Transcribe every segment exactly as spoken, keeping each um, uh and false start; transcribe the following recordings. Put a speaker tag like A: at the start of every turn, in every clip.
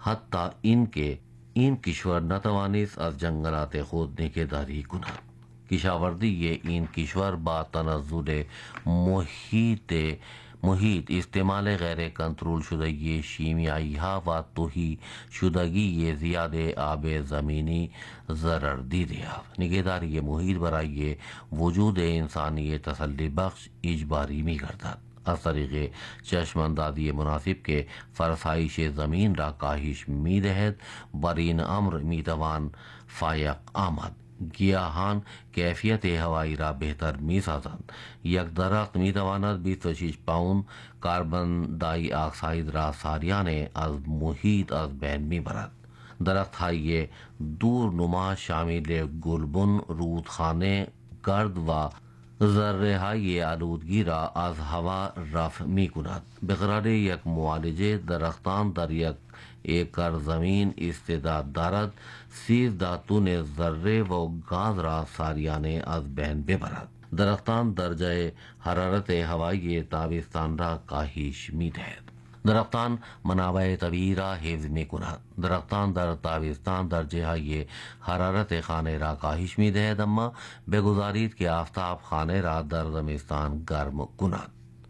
A: حتی اینکه این کشور نتوانست از جنگلات خود نگهداری کند. کشاورزی این کشور با تنزل محیط محیط استعمال غیر کنترل شدگی شیمیایی ها و توهی شدگی زیاده آب زمینی ضرر دیده است. نگهداری محیط برای وجود انسانی تسلی بخش اجباری می گردد از طریق چشم اندازی مناسب که فرسایش زمین را کاهش می دهد. بر این امر می توان فایق آمد. گیاهان کیفیت هوایی را بهتر می سازند. یک درخت می تواند بیست و شش پوند کربن دای اکساید را سالیانه از محیط از بین می برد. درخت های دور نما شامل گلبن، رودخانه، گرد و ذره های آلودگی را از هوا رفع می کند. بقرار یک معالجه درختان در یک ایکر زمین استعداد دارد سیزده تن ذره و گاز را سالیانه از بین ببرد. درختان درجه حرارت هوایی تابستان را کاهش می دهد. درختان منابع طبیعی را حفظ می کند. درختان در تابستان درجه های حرارت خانه را کاهش می دهد، اما بگذارید که آفتاب خانه را در زمستان گرم کند.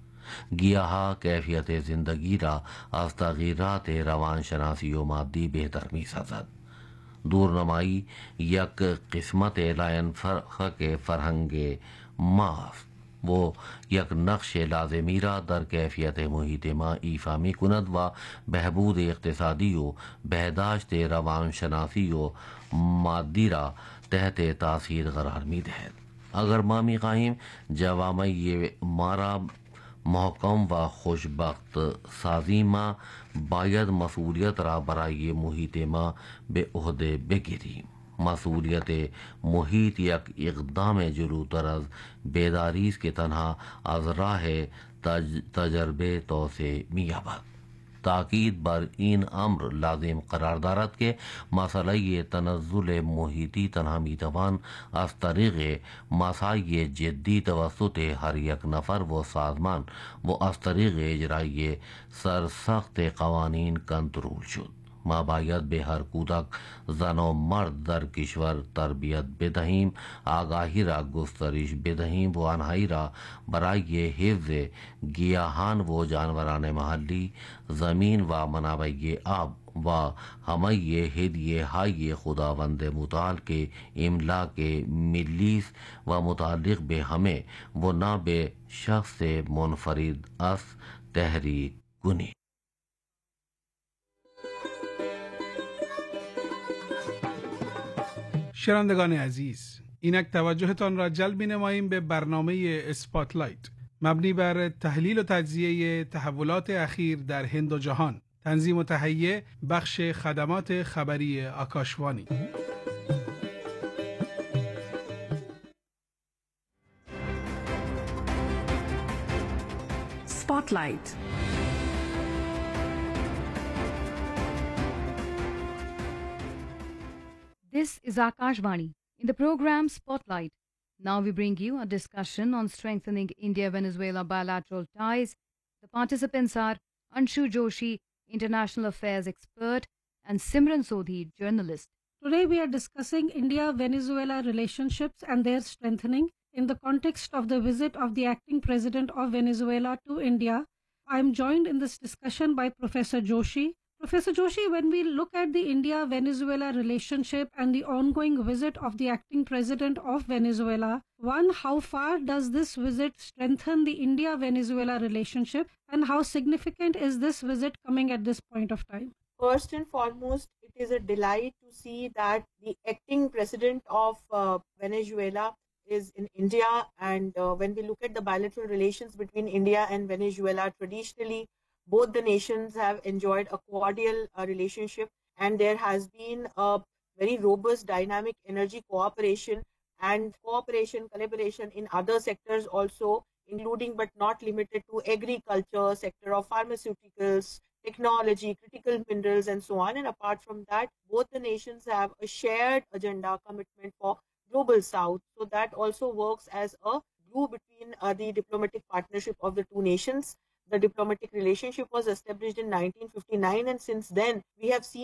A: گیاها کیفیت زندگی را از تغییرات روانشناسی و مادی بهتر می سازد. دورنمایی یک قسمت لاین فرق فرهنگ ماست. وہ یک نقش لازمی را در کیفیت محیط ما ایفا می کند و بہبود اقتصادی و بہداشت روانشناسی و مادی را تحت تاثیر قرار می دهد. اگر ما می خواهیم جوامع مارا محکم و خوشبخت سازی ما باید مسئولیت را برای محیط ما به عهده بگیریم. مسئولیت محیط یک اقدام جلوتر از بیداری است که تنها از راه تج... تجربه توسعه می‌یابد. تاکید بر این امر لازم قرار دارد که مسئله تنزل محیطی تنها میتوان از طریق مساعی جدی توسط هر یک نفر و سازمان و از طریق اجرای سرسخت قوانین کنترل شد. ما باید به هر کودک، زن و مرد در کشور تربیت بدهیم، آگاهی را گسترش بدهیم و آنهایی را برای حفظ گیاهان و جانوران محلی، زمین و منابع آب و همه هدیه های خداوند متعال کے املاک ملی و متعلق به همه و نہ به شخص منفرد است تحریک کنید.
B: شنوندگان عزیز، اینک توجهتان را جلب نماییم به برنامه اسپاتلایت مبنی بر تحلیل و تجزیه تحولات اخیر در هند و جهان. تنظیم و تهیه بخش خدمات خبری Akashvani.
C: اسپاتلایت.
D: This is Akashvani. In the program Spotlight, now we bring you a discussion on strengthening India-Venezuela bilateral ties. The participants are Anshu Joshi, international affairs expert, and Simran Sodhi, journalist.
E: Today we are discussing India-Venezuela relationships and their strengthening in the context of the visit of the acting president of Venezuela to India. I am joined in this discussion by Professor Joshi. Professor Joshi, when we look at the India-Venezuela relationship and the ongoing visit of the acting president of Venezuela, one, how far does this visit strengthen the India-Venezuela relationship, and how significant is this visit coming at this point of time?
F: First and foremost, it is a delight to see that the acting president of uh, Venezuela is in India, and uh, when we look at the bilateral relations between India and Venezuela, traditionally both the nations have enjoyed a cordial uh, relationship, and there has been a very robust dynamic energy cooperation and cooperation, collaboration in other sectors also, including but not limited to agriculture, sector of pharmaceuticals, technology, critical minerals, and so on. And apart from that, both the nations have a shared agenda commitment for global south. So that also works as a glue between uh, the diplomatic partnership of the two nations. The diplomatic relationship was established in nineteen fifty-nine, and since then we have seen